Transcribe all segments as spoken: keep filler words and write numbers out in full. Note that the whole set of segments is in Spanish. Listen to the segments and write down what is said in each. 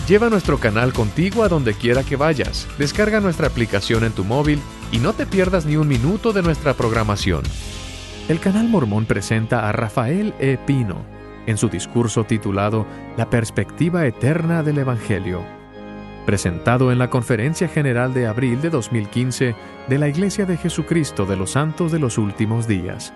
Lleva nuestro canal contigo a donde quiera que vayas. Descarga nuestra aplicación en tu móvil y no te pierdas ni un minuto de nuestra programación. El Canal Mormón presenta a Rafael E. Pino en su discurso titulado La perspectiva eterna del Evangelio, presentado en la Conferencia General de abril de dos mil quince de la Iglesia de Jesucristo de los Santos de los Últimos Días.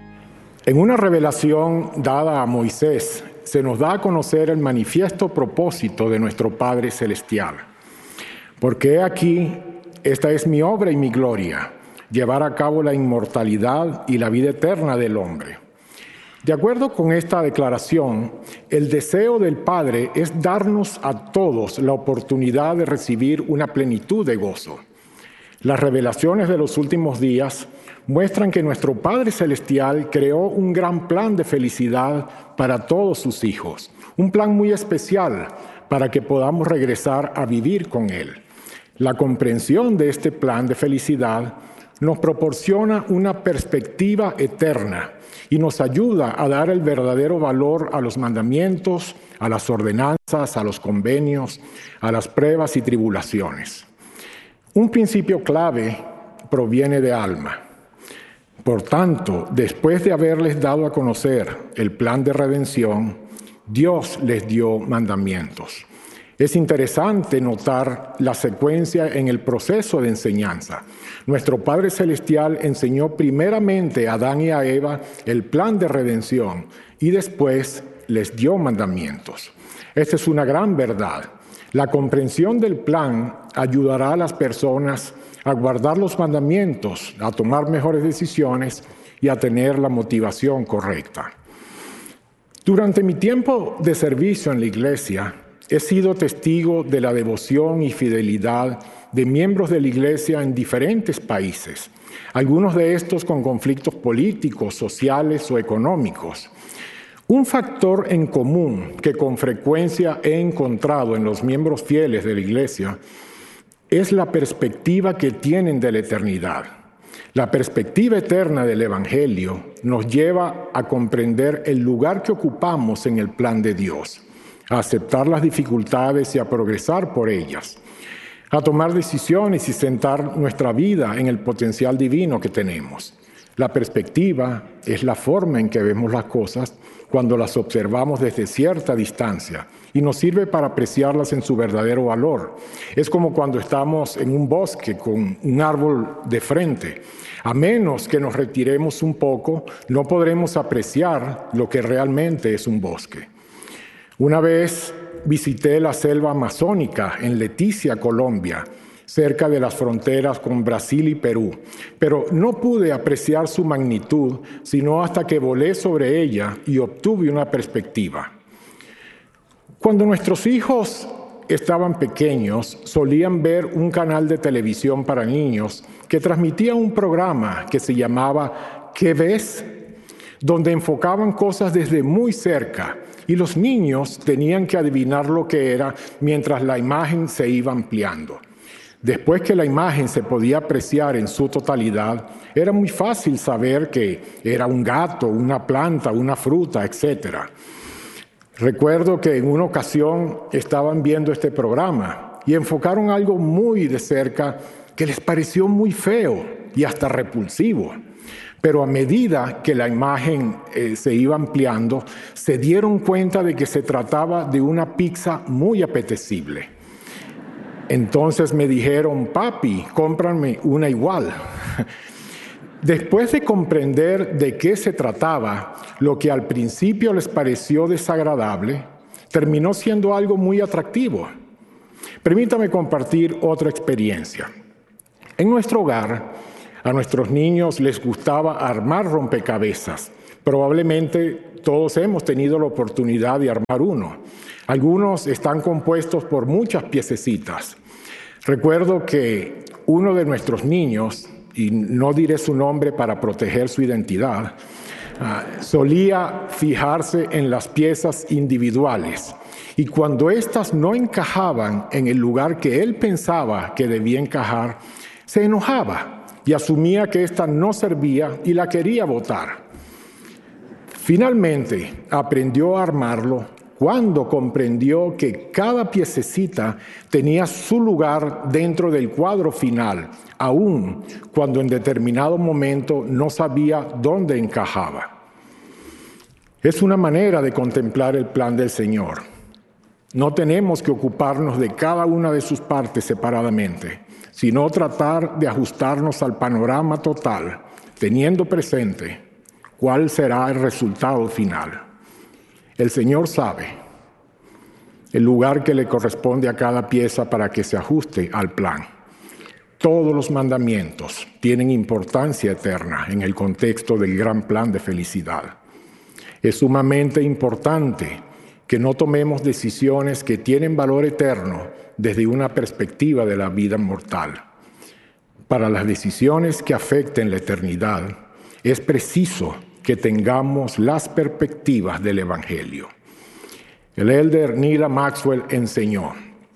En una revelación dada a Moisés, se nos da a conocer el manifiesto propósito de nuestro Padre Celestial. Porque he aquí, esta es mi obra y mi gloria, llevar a cabo la inmortalidad y la vida eterna del hombre. De acuerdo con esta declaración, el deseo del Padre es darnos a todos la oportunidad de recibir una plenitud de gozo. Las revelaciones de los últimos días muestran que nuestro Padre Celestial creó un gran plan de felicidad para todos sus hijos, un plan muy especial para que podamos regresar a vivir con Él. La comprensión de este plan de felicidad nos proporciona una perspectiva eterna y nos ayuda a dar el verdadero valor a los mandamientos, a las ordenanzas, a los convenios, a las pruebas y tribulaciones. Un principio clave proviene de Alma. Por tanto, después de haberles dado a conocer el plan de redención, Dios les dio mandamientos. Es interesante notar la secuencia en el proceso de enseñanza. Nuestro Padre Celestial enseñó primeramente a Adán y a Eva el plan de redención y después les dio mandamientos. Esta es una gran verdad. La comprensión del plan ayudará a las personas a guardar los mandamientos, a tomar mejores decisiones y a tener la motivación correcta. Durante mi tiempo de servicio en la iglesia, he sido testigo de la devoción y fidelidad de miembros de la iglesia en diferentes países, algunos de estos con conflictos políticos, sociales o económicos. Un factor en común que con frecuencia he encontrado en los miembros fieles de la iglesia es la perspectiva que tienen de la eternidad. La perspectiva eterna del Evangelio nos lleva a comprender el lugar que ocupamos en el plan de Dios, a aceptar las dificultades y a progresar por ellas, a tomar decisiones y centrar nuestra vida en el potencial divino que tenemos. La perspectiva es la forma en que vemos las cosas cuando las observamos desde cierta distancia y nos sirve para apreciarlas en su verdadero valor. Es como cuando estamos en un bosque con un árbol de frente. A menos que nos retiremos un poco, no podremos apreciar lo que realmente es un bosque. Una vez visité la selva amazónica en Leticia, Colombia, cerca de las fronteras con Brasil y Perú, pero no pude apreciar su magnitud sino hasta que volé sobre ella y obtuve una perspectiva. Cuando nuestros hijos estaban pequeños, solían ver un canal de televisión para niños que transmitía un programa que se llamaba ¿Qué ves?, donde enfocaban cosas desde muy cerca y los niños tenían que adivinar lo que era mientras la imagen se iba ampliando. Después que la imagen se podía apreciar en su totalidad, era muy fácil saber que era un gato, una planta, una fruta, etcétera. Recuerdo que en una ocasión estaban viendo este programa y enfocaron algo muy de cerca que les pareció muy feo y hasta repulsivo. Pero a medida que la imagen eh, se iba ampliando, se dieron cuenta de que se trataba de una pizza muy apetecible. Entonces me dijeron, papi, cómprame una igual. Después de comprender de qué se trataba, lo que al principio les pareció desagradable, terminó siendo algo muy atractivo. Permítame compartir otra experiencia. En nuestro hogar, a nuestros niños les gustaba armar rompecabezas. Probablemente todos hemos tenido la oportunidad de armar uno. Algunos están compuestos por muchas piececitas. Recuerdo que uno de nuestros niños, y no diré su nombre para proteger su identidad, uh, solía fijarse en las piezas individuales. Y cuando éstas no encajaban en el lugar que él pensaba que debía encajar, se enojaba y asumía que ésta no servía y la quería botar. Finalmente aprendió a armarlo cuando comprendió que cada piececita tenía su lugar dentro del cuadro final, aun cuando en determinado momento no sabía dónde encajaba. Es una manera de contemplar el plan del Señor. No tenemos que ocuparnos de cada una de sus partes separadamente, sino tratar de ajustarnos al panorama total, teniendo presente cuál será el resultado final. El Señor sabe el lugar que le corresponde a cada pieza para que se ajuste al plan. Todos los mandamientos tienen importancia eterna en el contexto del gran plan de felicidad. Es sumamente importante que no tomemos decisiones que tienen valor eterno desde una perspectiva de la vida mortal. Para las decisiones que afecten la eternidad, es preciso que tengamos las perspectivas del Evangelio. El elder Neal Maxwell enseñó: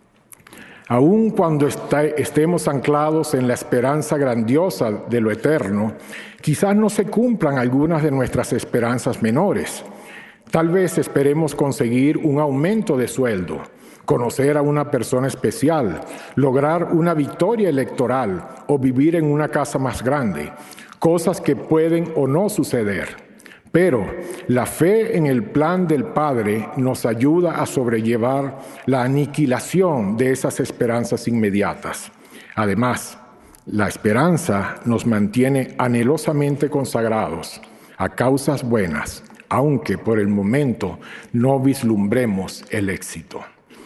aun cuando está, estemos anclados en la esperanza grandiosa de lo eterno, quizás no se cumplan algunas de nuestras esperanzas menores. Tal vez esperemos conseguir un aumento de sueldo, conocer a una persona especial, lograr una victoria electoral o vivir en una casa más grande, cosas que pueden o no suceder. Pero la fe en el plan del Padre nos ayuda a sobrellevar la aniquilación de esas esperanzas inmediatas. Además, la esperanza nos mantiene anhelosamente consagrados a causas buenas, aunque por el momento no vislumbremos el éxito.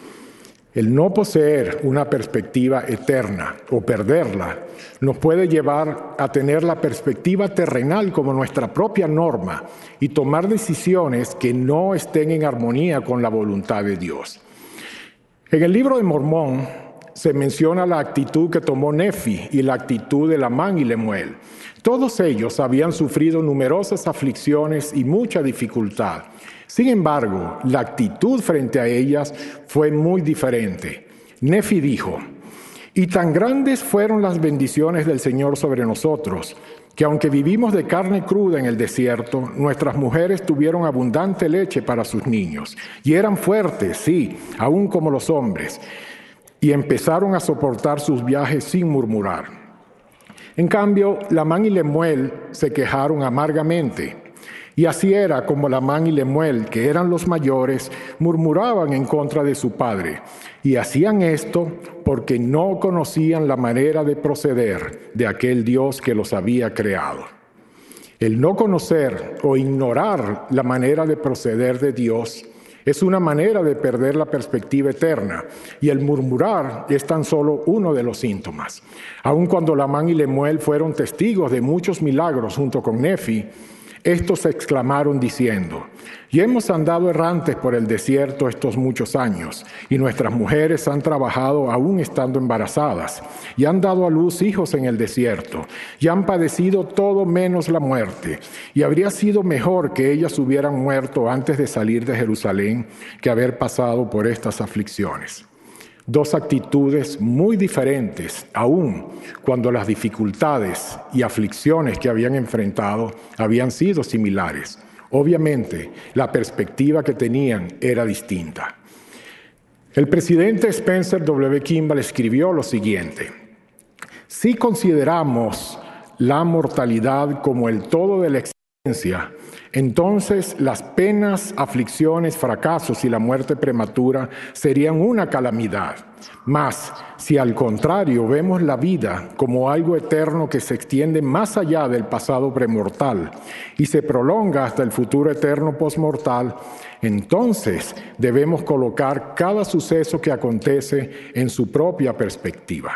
El no poseer una perspectiva eterna o perderla nos puede llevar a tener la perspectiva terrenal como nuestra propia norma y tomar decisiones que no estén en armonía con la voluntad de Dios. En el libro de Mormón se menciona la actitud que tomó Nefi y la actitud de Lamán y Lemuel. Todos ellos habían sufrido numerosas aflicciones y mucha dificultad. Sin embargo, la actitud frente a ellas fue muy diferente. Nefi dijo: «Y tan grandes fueron las bendiciones del Señor sobre nosotros, que aunque vivimos de carne cruda en el desierto, nuestras mujeres tuvieron abundante leche para sus niños, y eran fuertes, sí, aún como los hombres, y empezaron a soportar sus viajes sin murmurar». En cambio, Lamán y Lemuel se quejaron amargamente. Y así era como Lamán y Lemuel, que eran los mayores, murmuraban en contra de su padre. Y hacían esto porque no conocían la manera de proceder de aquel Dios que los había creado. El no conocer o ignorar la manera de proceder de Dios es una manera de perder la perspectiva eterna, y el murmurar es tan solo uno de los síntomas. Aun cuando Lamán y Lemuel fueron testigos de muchos milagros junto con Nefi, estos exclamaron diciendo: «Y hemos andado errantes por el desierto estos muchos años, y nuestras mujeres han trabajado aún estando embarazadas, y han dado a luz hijos en el desierto, y han padecido todo menos la muerte. Y habría sido mejor que ellas hubieran muerto antes de salir de Jerusalén que haber pasado por estas aflicciones». Dos actitudes muy diferentes, aun cuando las dificultades y aflicciones que habían enfrentado habían sido similares. Obviamente, la perspectiva que tenían era distinta. El presidente Spencer W. Kimball escribió lo siguiente: «Si consideramos la mortalidad como el todo de la existencia, entonces las penas, aflicciones, fracasos y la muerte prematura serían una calamidad. Mas, si al contrario vemos la vida como algo eterno que se extiende más allá del pasado premortal y se prolonga hasta el futuro eterno postmortal, entonces debemos colocar cada suceso que acontece en su propia perspectiva».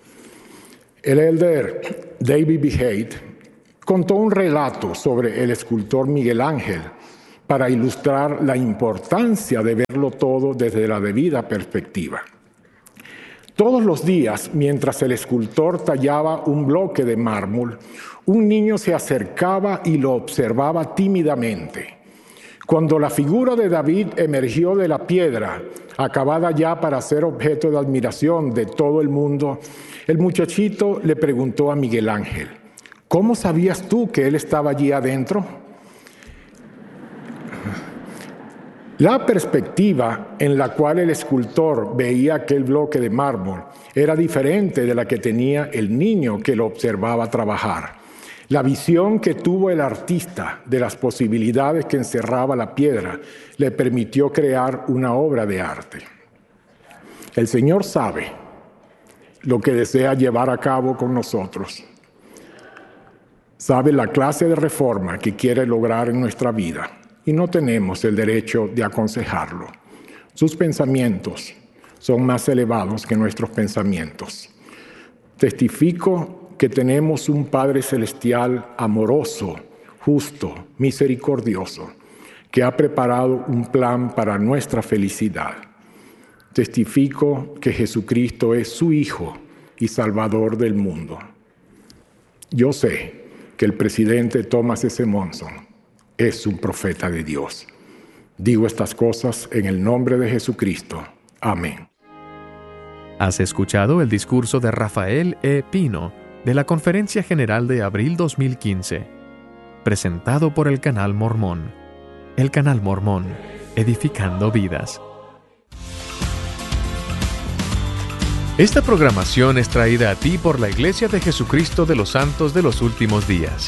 El elder David B. Haight contó un relato sobre el escultor Miguel Ángel para ilustrar la importancia de verlo todo desde la debida perspectiva. Todos los días, mientras el escultor tallaba un bloque de mármol, un niño se acercaba y lo observaba tímidamente. Cuando la figura de David emergió de la piedra, acabada ya para ser objeto de admiración de todo el mundo, el muchachito le preguntó a Miguel Ángel: «¿Cómo sabías tú que él estaba allí adentro?». La perspectiva en la cual el escultor veía aquel bloque de mármol era diferente de la que tenía el niño que lo observaba trabajar. La visión que tuvo el artista de las posibilidades que encerraba la piedra le permitió crear una obra de arte. El Señor sabe lo que desea llevar a cabo con nosotros. Sabe la clase de reforma que quiere lograr en nuestra vida y no tenemos el derecho de aconsejarlo. Sus pensamientos son más elevados que nuestros pensamientos. Testifico que tenemos un Padre Celestial amoroso, justo, misericordioso, que ha preparado un plan para nuestra felicidad. Testifico que Jesucristo es su Hijo y Salvador del mundo. Yo sé que el presidente Thomas S. Monson es un profeta de Dios. Digo estas cosas en el nombre de Jesucristo. Amén. Has escuchado el discurso de Rafael E. Pino de la Conferencia General de abril dos mil quince, presentado por el Canal Mormón. El Canal Mormón, edificando vidas. Esta programación es traída a ti por la Iglesia de Jesucristo de los Santos de los Últimos Días.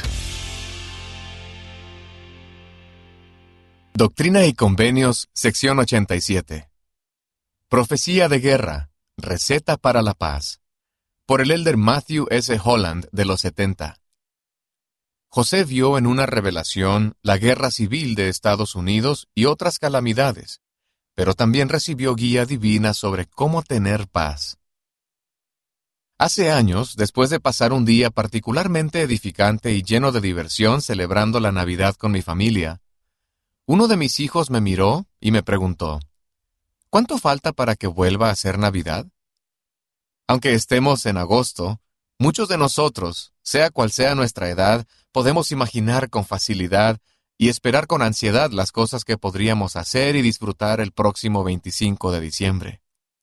Doctrina y Convenios, sección ochenta y siete. Profecía de guerra, receta para la paz. Por el elder Matthew S. Holland de los setenta. José vio en una revelación la guerra civil de Estados Unidos y otras calamidades, pero también recibió guía divina sobre cómo tener paz. Hace años, después de pasar un día particularmente edificante y lleno de diversión celebrando la Navidad con mi familia, uno de mis hijos me miró y me preguntó, ¿cuánto falta para que vuelva a ser Navidad? Aunque estemos en agosto, muchos de nosotros, sea cual sea nuestra edad, podemos imaginar con facilidad y esperar con ansiedad las cosas que podríamos hacer y disfrutar el próximo veinticinco de diciembre.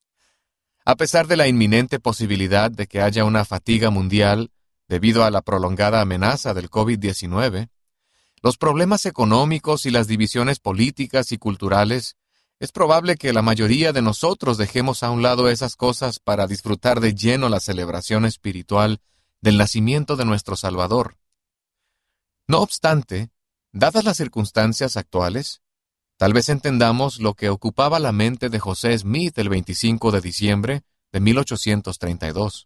A pesar de la inminente posibilidad de que haya una fatiga mundial debido a la prolongada amenaza del COVID diecinueve, los problemas económicos y las divisiones políticas y culturales, es probable que la mayoría de nosotros dejemos a un lado esas cosas para disfrutar de lleno la celebración espiritual del nacimiento de nuestro Salvador. No obstante, dadas las circunstancias actuales, tal vez entendamos lo que ocupaba la mente de José Smith el veinticinco de diciembre de mil ochocientos treinta y dos.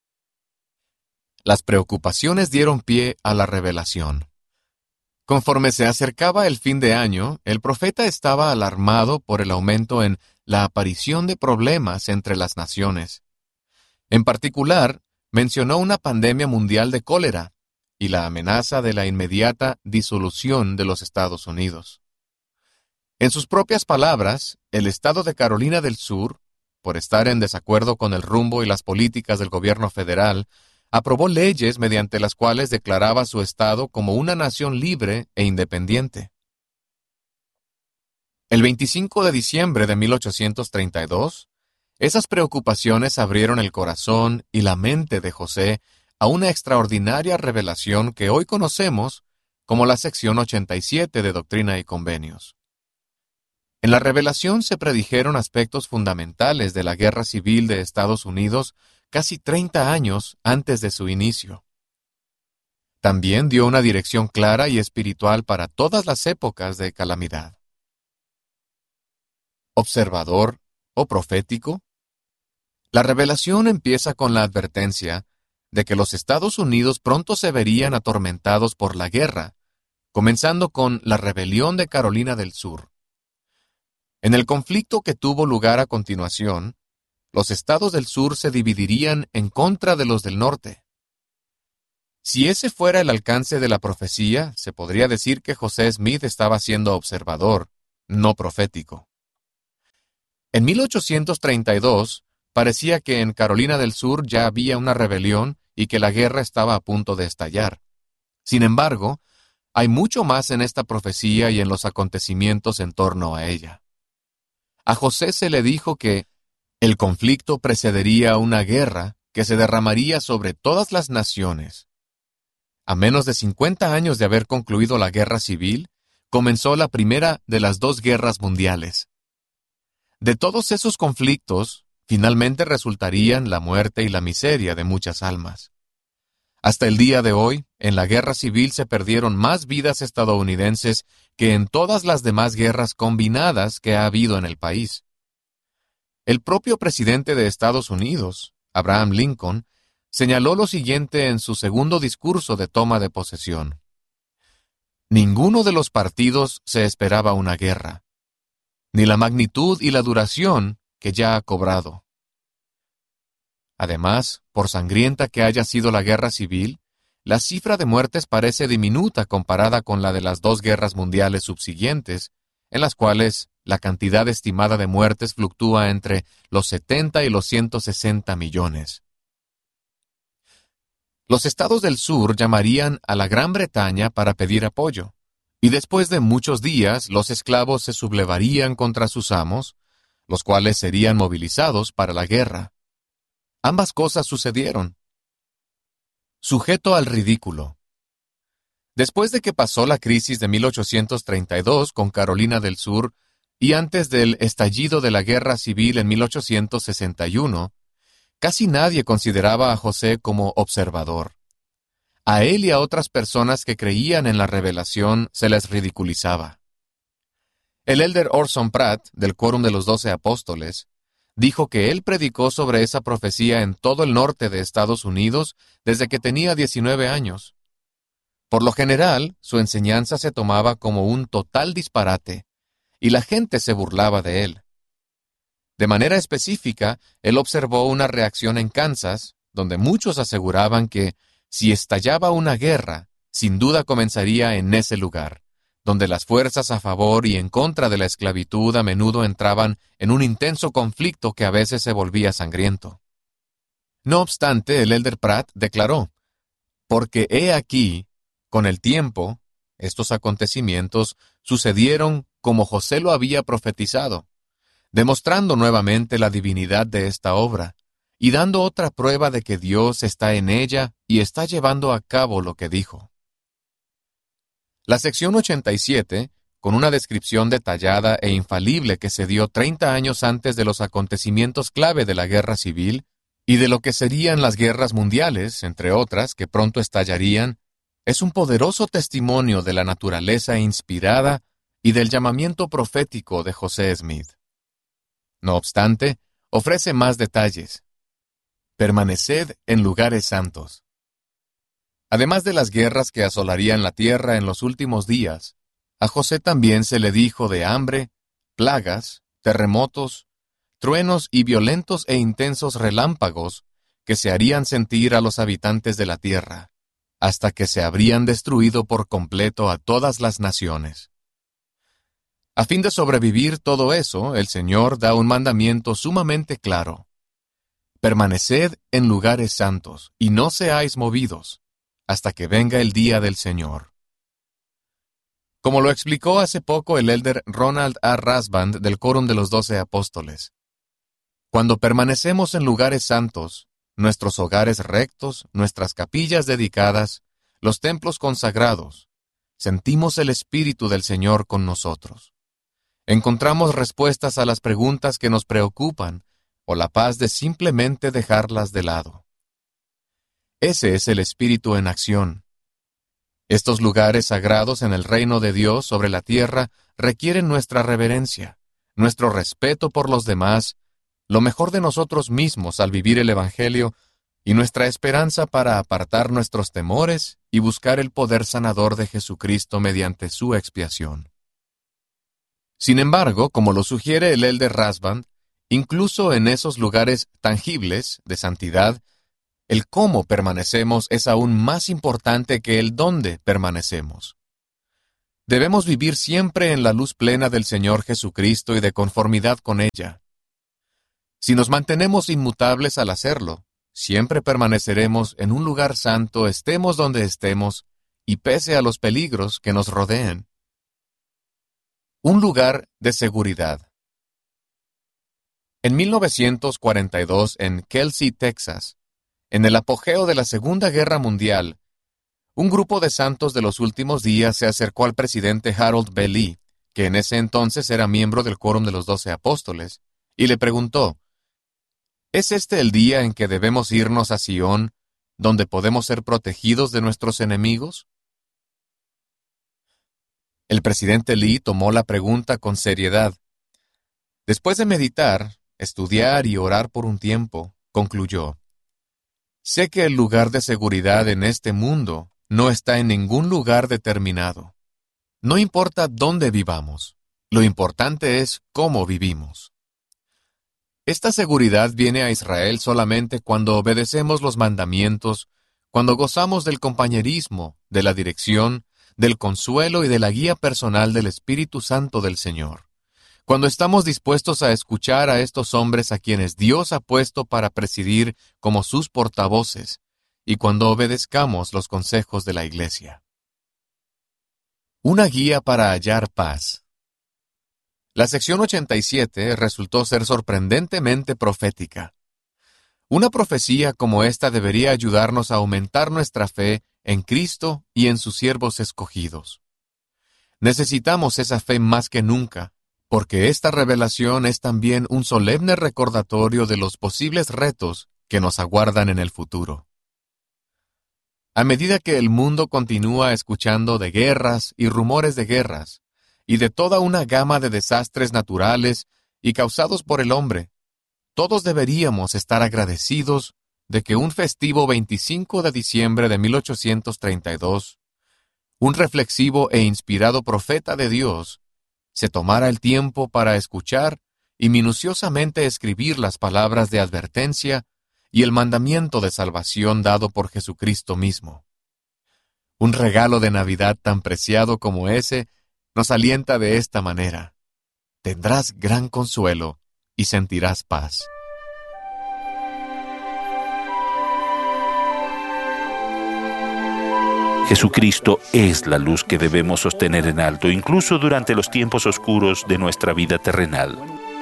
Las preocupaciones dieron pie a la revelación. Conforme se acercaba el fin de año, el profeta estaba alarmado por el aumento en la aparición de problemas entre las naciones. En particular, mencionó una pandemia mundial de cólera y la amenaza de la inmediata disolución de los Estados Unidos. En sus propias palabras, el estado de Carolina del Sur, por estar en desacuerdo con el rumbo y las políticas del gobierno federal, aprobó leyes mediante las cuales declaraba su estado como una nación libre e independiente. El veinticinco de diciembre de mil ochocientos treinta y dos, esas preocupaciones abrieron el corazón y la mente de José a una extraordinaria revelación que hoy conocemos como la sección ochenta y siete de Doctrina y Convenios. En la revelación se predijeron aspectos fundamentales de la guerra civil de Estados Unidos casi treinta años antes de su inicio. También dio una dirección clara y espiritual para todas las épocas de calamidad. Observador o profético. La revelación empieza con la advertencia de que los Estados Unidos pronto se verían atormentados por la guerra, comenzando con la rebelión de Carolina del Sur. En el conflicto que tuvo lugar a continuación, los estados del sur se dividirían en contra de los del norte. Si ese fuera el alcance de la profecía, se podría decir que José Smith estaba siendo observador, no profético. En mil ochocientos treinta y dos, parecía que en Carolina del Sur ya había una rebelión y que la guerra estaba a punto de estallar. Sin embargo, hay mucho más en esta profecía y en los acontecimientos en torno a ella. A José se le dijo que el conflicto precedería una guerra que se derramaría sobre todas las naciones. A menos de cincuenta años de haber concluido la guerra civil, comenzó la primera de las dos guerras mundiales. De todos esos conflictos, finalmente resultarían la muerte y la miseria de muchas almas. Hasta el día de hoy, en la guerra civil se perdieron más vidas estadounidenses que en todas las demás guerras combinadas que ha habido en el país. El propio presidente de Estados Unidos, Abraham Lincoln, señaló lo siguiente en su segundo discurso de toma de posesión. Ninguno de los partidos se esperaba una guerra, ni la magnitud y la duración que ya ha cobrado. Además, por sangrienta que haya sido la guerra civil, la cifra de muertes parece diminuta comparada con la de las dos guerras mundiales subsiguientes, en las cuales la cantidad estimada de muertes fluctúa entre los setenta y los ciento sesenta millones. Los estados del sur llamarían a la Gran Bretaña para pedir apoyo, y después de muchos días los esclavos se sublevarían contra sus amos, los cuales serían movilizados para la guerra. Ambas cosas sucedieron. Sujeto al ridículo. Después de que pasó la crisis de mil ochocientos treinta y dos con Carolina del Sur y antes del estallido de la guerra civil en mil ochocientos sesenta y uno, casi nadie consideraba a José como observador. A él y a otras personas que creían en la revelación se les ridiculizaba. El elder Orson Pratt, del Quórum de los Doce Apóstoles, dijo que él predicó sobre esa profecía en todo el norte de Estados Unidos desde que tenía diecinueve años. Por lo general, su enseñanza se tomaba como un total disparate, y la gente se burlaba de él. De manera específica, él observó una reacción en Kansas, donde muchos aseguraban que, si estallaba una guerra, sin duda comenzaría en ese lugar, donde las fuerzas a favor y en contra de la esclavitud a menudo entraban en un intenso conflicto que a veces se volvía sangriento. No obstante, el elder Pratt declaró, «Porque he aquí, con el tiempo, estos acontecimientos sucedieron como José lo había profetizado, demostrando nuevamente la divinidad de esta obra, y dando otra prueba de que Dios está en ella y está llevando a cabo lo que dijo». La sección ochenta y siete, con una descripción detallada e infalible que se dio treinta años antes de los acontecimientos clave de la guerra civil y de lo que serían las guerras mundiales, entre otras, que pronto estallarían, es un poderoso testimonio de la naturaleza inspirada y del llamamiento profético de José Smith. No obstante, ofrece más detalles. Permaneced en lugares santos. Además de las guerras que asolarían la tierra en los últimos días, a José también se le dijo de hambre, plagas, terremotos, truenos y violentos e intensos relámpagos que se harían sentir a los habitantes de la tierra, hasta que se habrían destruido por completo a todas las naciones. A fin de sobrevivir todo eso, el Señor da un mandamiento sumamente claro. Permaneced en lugares santos, y no seáis movidos, hasta que venga el día del Señor. Como lo explicó hace poco el elder Ronald A. Rasband del Quórum de los Doce Apóstoles, cuando permanecemos en lugares santos, nuestros hogares rectos, nuestras capillas dedicadas, los templos consagrados, sentimos el Espíritu del Señor con nosotros. Encontramos respuestas a las preguntas que nos preocupan, o la paz de simplemente dejarlas de lado. Ese es el Espíritu en acción. Estos lugares sagrados en el reino de Dios sobre la tierra requieren nuestra reverencia, nuestro respeto por los demás, lo mejor de nosotros mismos al vivir el Evangelio y nuestra esperanza para apartar nuestros temores y buscar el poder sanador de Jesucristo mediante su expiación. Sin embargo, como lo sugiere el elder Rasband, incluso en esos lugares tangibles de santidad, el cómo permanecemos es aún más importante que el dónde permanecemos. Debemos vivir siempre en la luz plena del Señor Jesucristo y de conformidad con ella. Si nos mantenemos inmutables al hacerlo, siempre permaneceremos en un lugar santo, estemos donde estemos, y pese a los peligros que nos rodeen. Un lugar de seguridad. En mil novecientos cuarenta y dos, en Kelsey, Texas, en el apogeo de la Segunda Guerra Mundial, un grupo de santos de los últimos días se acercó al presidente Harold B. Lee, que en ese entonces era miembro del Quórum de los Doce Apóstoles, y le preguntó, ¿es este el día en que debemos irnos a Sion, donde podemos ser protegidos de nuestros enemigos? El presidente Lee tomó la pregunta con seriedad. Después de meditar, estudiar y orar por un tiempo, concluyó, sé que el lugar de seguridad en este mundo no está en ningún lugar determinado. No importa dónde vivamos, lo importante es cómo vivimos. Esta seguridad viene a Israel solamente cuando obedecemos los mandamientos, cuando gozamos del compañerismo, de la dirección, del consuelo y de la guía personal del Espíritu Santo del Señor, cuando estamos dispuestos a escuchar a estos hombres a quienes Dios ha puesto para presidir como sus portavoces, y cuando obedezcamos los consejos de la Iglesia. Una guía para hallar paz. La sección ochenta y siete resultó ser sorprendentemente profética. Una profecía como esta debería ayudarnos a aumentar nuestra fe en Cristo y en sus siervos escogidos. Necesitamos esa fe más que nunca, porque esta revelación es también un solemne recordatorio de los posibles retos que nos aguardan en el futuro. A medida que el mundo continúa escuchando de guerras y rumores de guerras, y de toda una gama de desastres naturales y causados por el hombre, todos deberíamos estar agradecidos de que un festivo veinticinco de diciembre de mil ochocientos treinta y dos, un reflexivo e inspirado profeta de Dios, se tomara el tiempo para escuchar y minuciosamente escribir las palabras de advertencia y el mandamiento de salvación dado por Jesucristo mismo. Un regalo de Navidad tan preciado como ese nos alienta de esta manera. Tendrás gran consuelo y sentirás paz. Jesucristo es la luz que debemos sostener en alto, incluso durante los tiempos oscuros de nuestra vida terrenal.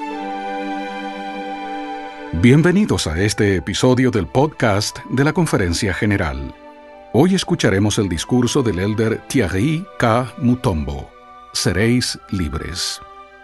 Bienvenidos a este episodio del podcast de la Conferencia General. Hoy escucharemos el discurso del elder Thierry K. Mutombo. Seréis libres.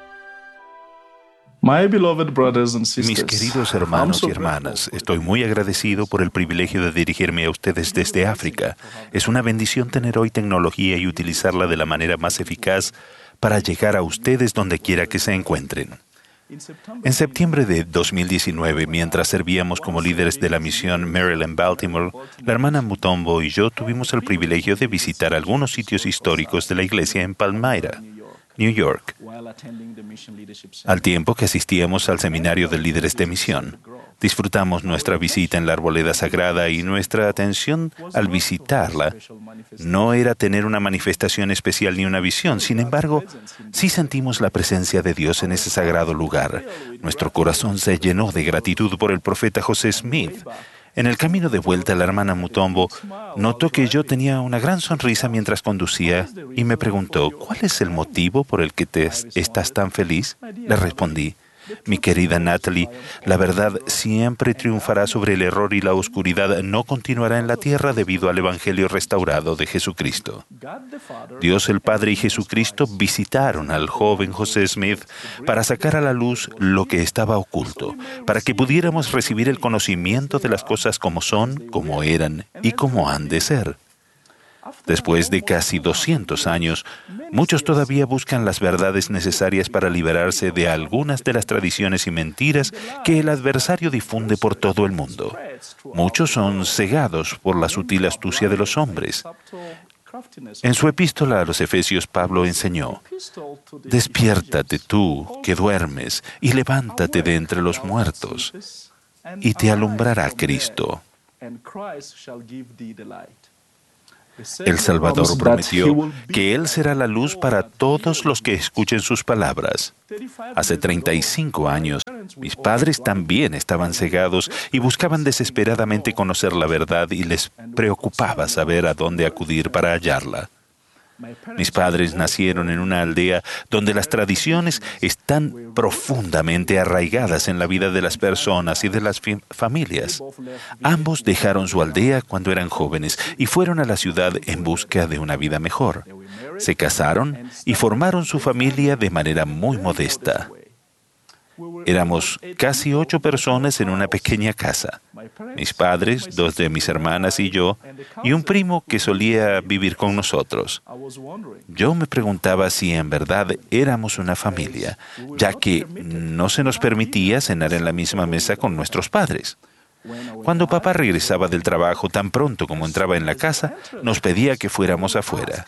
Mis queridos hermanos y hermanas, estoy muy agradecido por el privilegio de dirigirme a ustedes desde África. Es una bendición tener hoy tecnología y utilizarla de la manera más eficaz para llegar a ustedes donde quiera que se encuentren. En septiembre de dos mil diecinueve, mientras servíamos como líderes de la misión Maryland Baltimore, la hermana Mutombo y yo tuvimos el privilegio de visitar algunos sitios históricos de la iglesia en Palmyra, New York, al tiempo que asistíamos al seminario de líderes de misión. Disfrutamos nuestra visita en la arboleda sagrada y nuestra atención al visitarla no era tener una manifestación especial ni una visión. Sin embargo, sí sentimos la presencia de Dios en ese sagrado lugar. Nuestro corazón se llenó de gratitud por el profeta José Smith. En el camino de vuelta, la hermana Mutombo notó que yo tenía una gran sonrisa mientras conducía y me preguntó, ¿cuál es el motivo por el que te estás tan feliz? Le respondí, mi querida Natalie, la verdad siempre triunfará sobre el error y la oscuridad no continuará en la tierra debido al Evangelio restaurado de Jesucristo. Dios el Padre y Jesucristo visitaron al joven José Smith para sacar a la luz lo que estaba oculto, para que pudiéramos recibir el conocimiento de las cosas como son, como eran y como han de ser. Después de casi doscientos años, muchos todavía buscan las verdades necesarias para liberarse de algunas de las tradiciones y mentiras que el adversario difunde por todo el mundo. Muchos son cegados por la sutil astucia de los hombres. En su epístola a los Efesios, Pablo enseñó, «Despiértate tú, que duermes, y levántate de entre los muertos, y te alumbrará Cristo». El Salvador prometió que Él será la luz para todos los que escuchen sus palabras. Hace treinta y cinco años, mis padres también estaban cegados y buscaban desesperadamente conocer la verdad y les preocupaba saber a dónde acudir para hallarla. Mis padres nacieron en una aldea donde las tradiciones están profundamente arraigadas en la vida de las personas y de las familias. Ambos dejaron su aldea cuando eran jóvenes y fueron a la ciudad en busca de una vida mejor. Se casaron y formaron su familia de manera muy modesta. Éramos casi ocho personas en una pequeña casa. Mis padres, dos de mis hermanas y yo, y un primo que solía vivir con nosotros. Yo me preguntaba si en verdad éramos una familia, ya que no se nos permitía cenar en la misma mesa con nuestros padres. Cuando papá regresaba del trabajo, tan pronto como entraba en la casa, nos pedía que fuéramos afuera.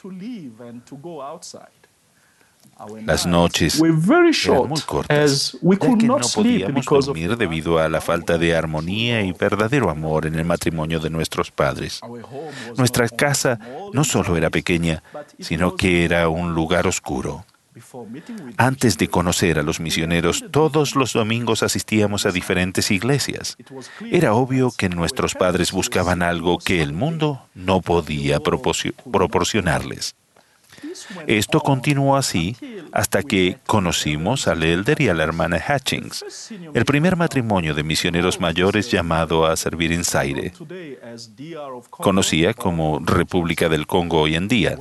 Las noches eran muy cortas, ya que no podíamos dormir debido a la falta de armonía y verdadero amor en el matrimonio de nuestros padres. Nuestra casa no solo era pequeña, sino que era un lugar oscuro. Antes de conocer a los misioneros, todos los domingos asistíamos a diferentes iglesias. Era obvio que nuestros padres buscaban algo que el mundo no podía proporcionarles. Esto continuó así hasta que conocimos al elder y a la hermana Hutchings, el primer matrimonio de misioneros mayores llamado a servir en Zaire, conocida como República del Congo hoy en día.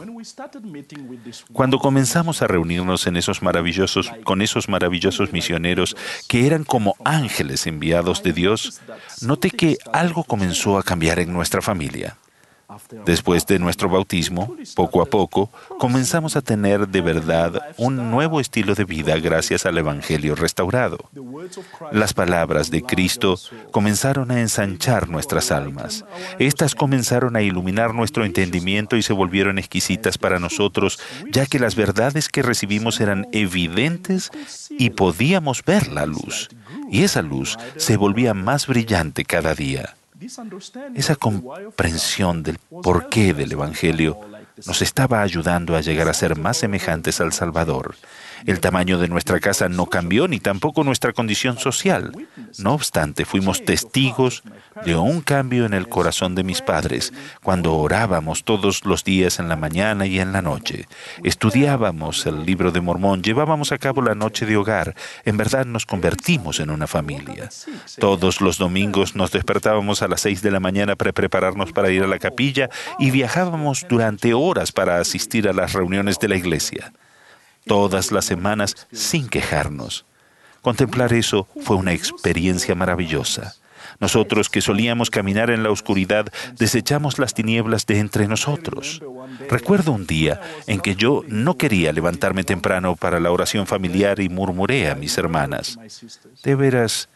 Cuando comenzamos a reunirnos en esos maravillosos, con esos maravillosos misioneros que eran como ángeles enviados de Dios, noté que algo comenzó a cambiar en nuestra familia. Después de nuestro bautismo, poco a poco, comenzamos a tener de verdad un nuevo estilo de vida gracias al Evangelio restaurado. Las palabras de Cristo comenzaron a ensanchar nuestras almas. Estas comenzaron a iluminar nuestro entendimiento y se volvieron exquisitas para nosotros, ya que las verdades que recibimos eran evidentes y podíamos ver la luz. Y esa luz se volvía más brillante cada día. Esa comprensión del porqué del Evangelio nos estaba ayudando a llegar a ser más semejantes al Salvador. El tamaño de nuestra casa no cambió, ni tampoco nuestra condición social. No obstante, fuimos testigos de un cambio en el corazón de mis padres cuando orábamos todos los días en la mañana y en la noche. Estudiábamos el libro de Mormón, llevábamos a cabo la noche de hogar. En verdad nos convertimos en una familia. Todos los domingos nos despertábamos a las seis de la mañana para prepararnos para ir a la capilla y viajábamos durante horas para asistir a las reuniones de la iglesia. Todas las semanas sin quejarnos. Contemplar eso fue una experiencia maravillosa. Nosotros que solíamos caminar en la oscuridad, desechamos las tinieblas de entre nosotros. Recuerdo un día en que yo no quería levantarme temprano para la oración familiar y murmuré a mis hermanas: de veras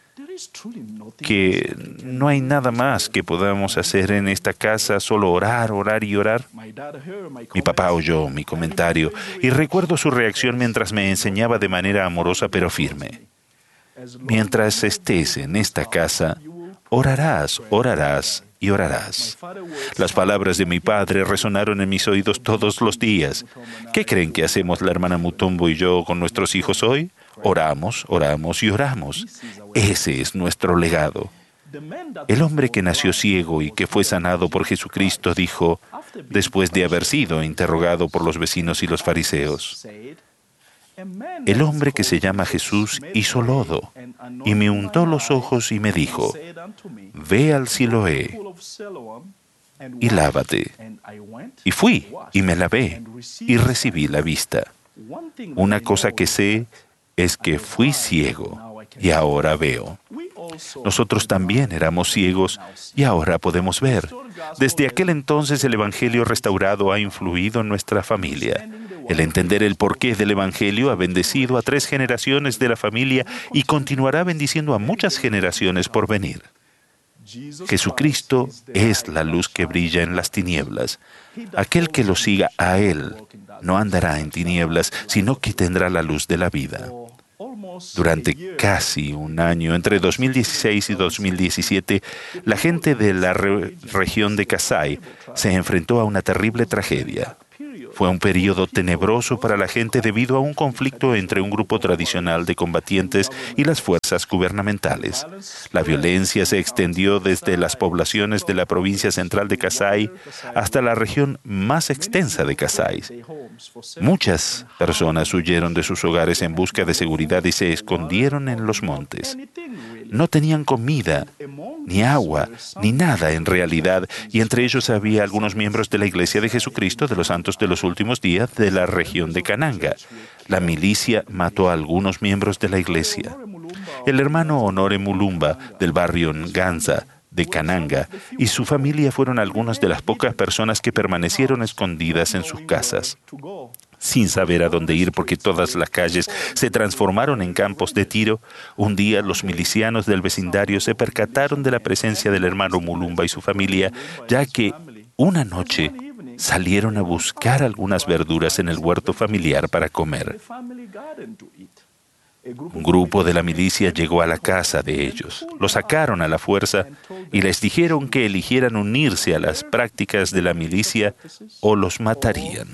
que no hay nada más que podamos hacer en esta casa, solo orar, orar y orar. Mi papá oyó mi comentario y recuerdo su reacción mientras me enseñaba de manera amorosa pero firme: mientras estés en esta casa, orarás, orarás y orarás. Las palabras de mi padre resonaron en mis oídos todos los días. ¿Qué creen que hacemos la hermana Mutombo y yo con nuestros hijos hoy? Oramos, oramos y oramos. Ese es nuestro legado. El hombre que nació ciego y que fue sanado por Jesucristo dijo, después de haber sido interrogado por los vecinos y los fariseos: el hombre que se llama Jesús hizo lodo y me untó los ojos y me dijo: ve al Siloé y lávate. Y fui y me lavé y recibí la vista. Una cosa que sé es que fui ciego y ahora veo. Nosotros también éramos ciegos y ahora podemos ver. Desde aquel entonces el Evangelio restaurado ha influido en nuestra familia. El entender el porqué del Evangelio ha bendecido a tres generaciones de la familia y continuará bendiciendo a muchas generaciones por venir. Jesucristo es la luz que brilla en las tinieblas. Aquel que lo siga a Él no andará en tinieblas, sino que tendrá la luz de la vida. Durante casi un año, entre dos mil dieciséis y dos mil diecisiete, la gente de la re- región de Kasai se enfrentó a una terrible tragedia. Fue un período tenebroso para la gente debido a un conflicto entre un grupo tradicional de combatientes y las fuerzas gubernamentales. La violencia se extendió desde las poblaciones de la provincia central de Kasai hasta la región más extensa de Kasai. Muchas personas huyeron de sus hogares en busca de seguridad y se escondieron en los montes. No tenían comida, ni agua, ni nada en realidad, y entre ellos había algunos miembros de la Iglesia de Jesucristo de los Santos de los Últimos Días de la región de Kananga. La milicia mató a algunos miembros de la Iglesia. El hermano Honore Mulumba, del barrio Nganza, de Kananga, y su familia fueron algunas de las pocas personas que permanecieron escondidas en sus casas, sin saber a dónde ir porque todas las calles se transformaron en campos de tiro. Un día los milicianos del vecindario se percataron de la presencia del hermano Mulumba y su familia, ya que una noche salieron a buscar algunas verduras en el huerto familiar para comer. Un grupo de la milicia llegó a la casa de ellos, los sacaron a la fuerza y les dijeron que eligieran unirse a las prácticas de la milicia o los matarían.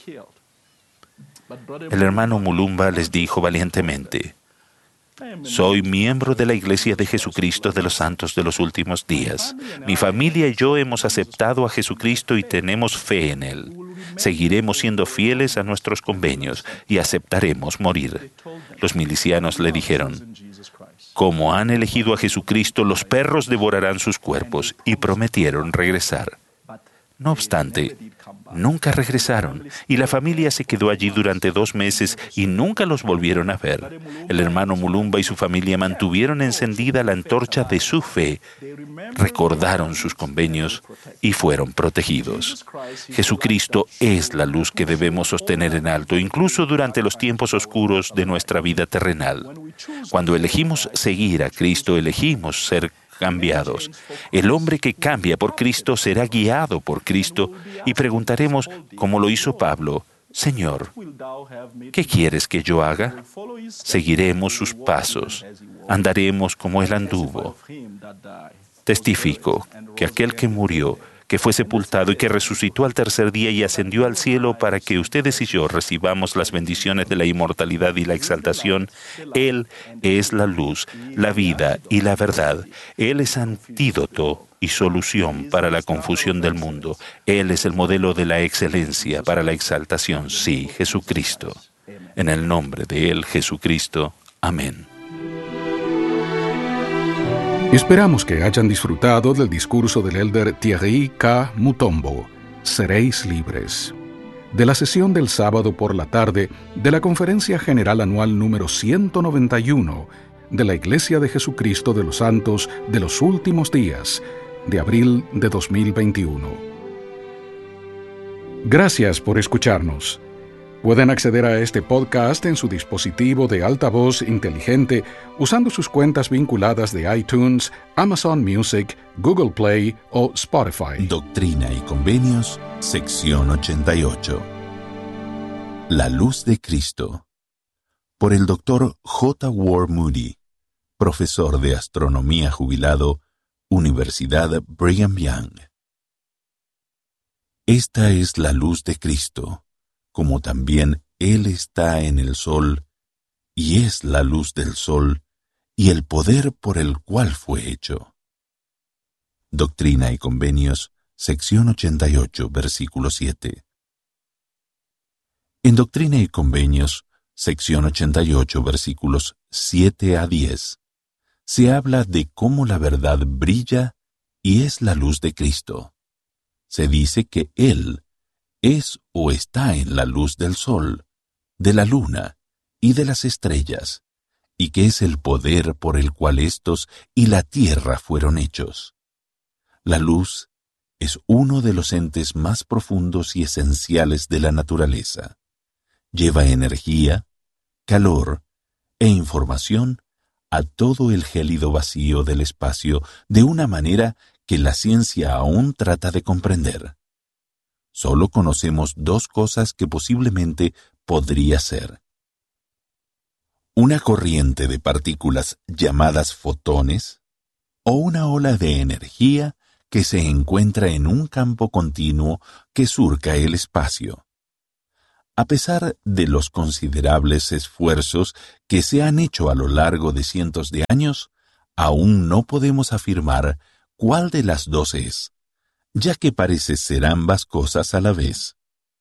El hermano Mulumba les dijo valientemente: soy miembro de la Iglesia de Jesucristo de los Santos de los Últimos Días. Mi familia y yo hemos aceptado a Jesucristo y tenemos fe en Él. Seguiremos siendo fieles a nuestros convenios y aceptaremos morir. Los milicianos le dijeron: como han elegido a Jesucristo, los perros devorarán sus cuerpos, y prometieron regresar. No obstante, nunca regresaron, y la familia se quedó allí durante dos meses y nunca los volvieron a ver. El hermano Mulumba y su familia mantuvieron encendida la antorcha de su fe, recordaron sus convenios y fueron protegidos. Jesucristo es la luz que debemos sostener en alto, incluso durante los tiempos oscuros de nuestra vida terrenal. Cuando elegimos seguir a Cristo, elegimos ser cambiados. El hombre que cambia por Cristo será guiado por Cristo y preguntaremos, como lo hizo Pablo: Señor, ¿qué quieres que yo haga? Seguiremos sus pasos, andaremos como Él anduvo. Testifico que aquel que murió, que fue sepultado y que resucitó al tercer día y ascendió al cielo para que ustedes y yo recibamos las bendiciones de la inmortalidad y la exaltación, Él es la luz, la vida y la verdad. Él es antídoto y solución para la confusión del mundo. Él es el modelo de la excelencia para la exaltación. Sí, Jesucristo. En el nombre de Él, Jesucristo. Amén. Esperamos que hayan disfrutado del discurso del elder Thierry K. Mutombo, Seréis libres, de la sesión del sábado por la tarde de la Conferencia General Anual número ciento noventa y uno de la Iglesia de Jesucristo de los Santos de los Últimos Días, de abril de dos mil veintiuno. Gracias por escucharnos. Pueden acceder a este podcast en su dispositivo de altavoz inteligente usando sus cuentas vinculadas de iTunes, Amazon Music, Google Play o Spotify. Doctrina y Convenios, sección ochenta y ocho. La luz de Cristo. Por el doctor J. Ward Moody, profesor de astronomía jubilado, Universidad Brigham Young. Esta es la luz de Cristo, como también Él está en el sol, y es la luz del sol, y el poder por el cual fue hecho. Doctrina y Convenios, sección ochenta y ocho, versículo siete. En Doctrina y Convenios, sección ochenta y ocho, versículos siete a diez, se habla de cómo la verdad brilla y es la luz de Cristo. Se dice que Él es o está en la luz del sol, de la luna y de las estrellas, y que es el poder por el cual estos y la tierra fueron hechos. La luz es uno de los entes más profundos y esenciales de la naturaleza. Lleva energía, calor e información a todo el gélido vacío del espacio de una manera que la ciencia aún trata de comprender. Solo conocemos dos cosas que posiblemente podría ser: una corriente de partículas llamadas fotones o una ola de energía que se encuentra en un campo continuo que surca el espacio. A pesar de los considerables esfuerzos que se han hecho a lo largo de cientos de años, aún no podemos afirmar cuál de las dos es, ya que parece ser ambas cosas a la vez.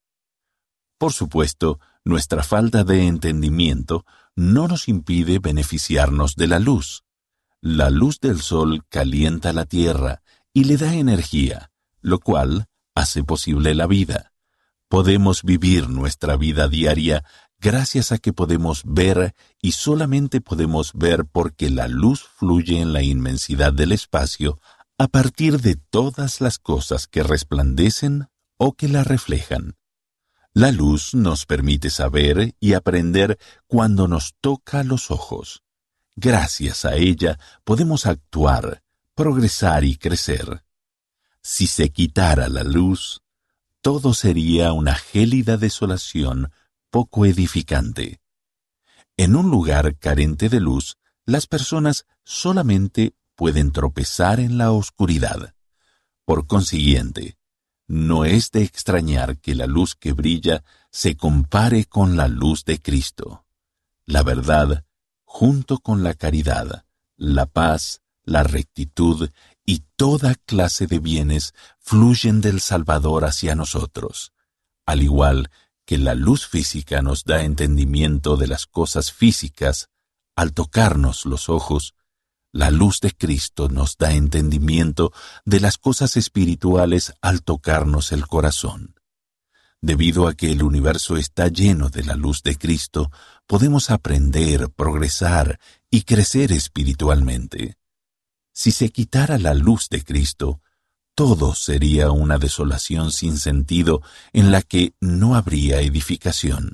Por supuesto, nuestra falta de entendimiento no nos impide beneficiarnos de la luz. La luz del sol calienta la tierra y le da energía, lo cual hace posible la vida. Podemos vivir nuestra vida diaria gracias a que podemos ver y solamente podemos ver porque la luz fluye en la inmensidad del espacio a partir de todas las cosas que resplandecen o que la reflejan. La luz nos permite saber y aprender cuando nos toca los ojos. Gracias a ella podemos actuar, progresar y crecer. Si se quitara la luz, todo sería una gélida desolación poco edificante. En un lugar carente de luz, las personas solamente pueden tropezar en la oscuridad. Por consiguiente, no es de extrañar que la luz que brilla se compare con la luz de Cristo. La verdad, junto con la caridad, la paz, la rectitud y toda clase de bienes fluyen del Salvador hacia nosotros, al igual que la luz física nos da entendimiento de las cosas físicas al tocarnos los ojos. La luz de Cristo nos da entendimiento de las cosas espirituales al tocarnos el corazón. Debido a que el universo está lleno de la luz de Cristo, podemos aprender, progresar y crecer espiritualmente. Si se quitara la luz de Cristo, todo sería una desolación sin sentido en la que no habría edificación.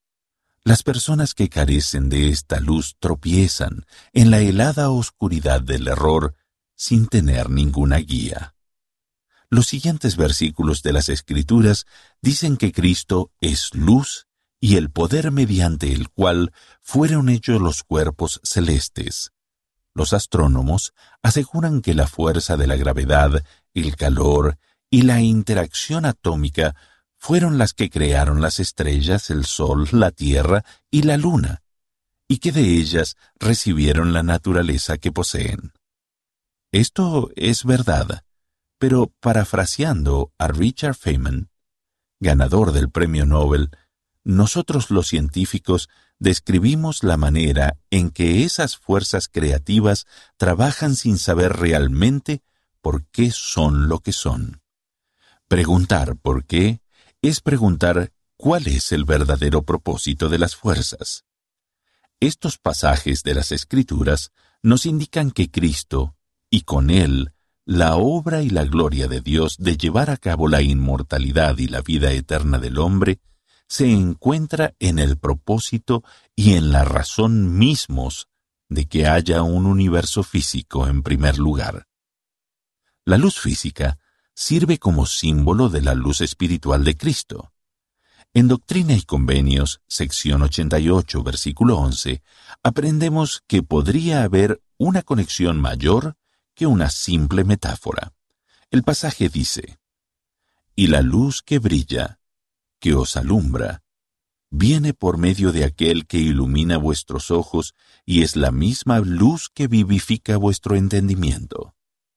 Las personas que carecen de esta luz tropiezan en la helada oscuridad del error sin tener ninguna guía. Los siguientes versículos de las Escrituras dicen que Cristo es luz y el poder mediante el cual fueron hechos los cuerpos celestes. Los astrónomos aseguran que la fuerza de la gravedad, el calor y la interacción atómica fueron las que crearon las estrellas, el sol, la tierra y la luna, y que de ellas recibieron la naturaleza que poseen. Esto es verdad, pero parafraseando a Richard Feynman, ganador del Premio Nobel, nosotros los científicos describimos la manera en que esas fuerzas creativas trabajan sin saber realmente por qué son lo que son. Preguntar por qué es preguntar cuál es el verdadero propósito de las fuerzas. Estos pasajes de las Escrituras nos indican que Cristo, y con Él, la obra y la gloria de Dios de llevar a cabo la inmortalidad y la vida eterna del hombre, se encuentra en el propósito y en la razón mismos de que haya un universo físico en primer lugar. La luz física sirve como símbolo de la luz espiritual de Cristo. En Doctrina y Convenios, sección ochenta y ocho, versículo once, aprendemos que podría haber una conexión mayor que una simple metáfora. El pasaje dice: «Y la luz que brilla, que os alumbra, viene por medio de aquel que ilumina vuestros ojos y es la misma luz que vivifica vuestro entendimiento».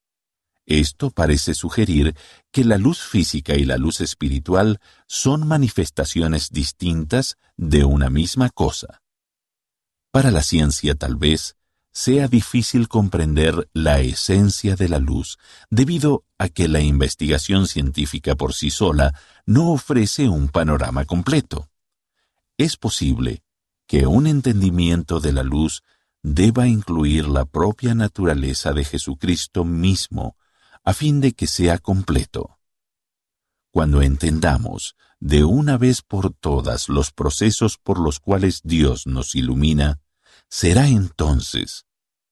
Esto parece sugerir que la luz física y la luz espiritual son manifestaciones distintas de una misma cosa. Para la ciencia, tal vez, sea difícil comprender la esencia de la luz, debido a que la investigación científica por sí sola no ofrece un panorama completo. Es posible que un entendimiento de la luz deba incluir la propia naturaleza de Jesucristo mismo, a fin de que sea completo. Cuando entendamos de una vez por todas los procesos por los cuales Dios nos ilumina, será entonces,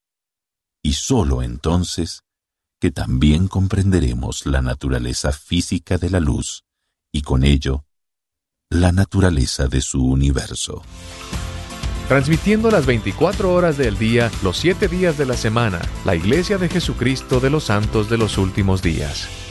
y sólo entonces, que también comprenderemos la naturaleza física de la luz y con ello, la naturaleza de su universo. Transmitiendo las veinticuatro horas del día, los siete días de la semana, la Iglesia de Jesucristo de los Santos de los Últimos Días.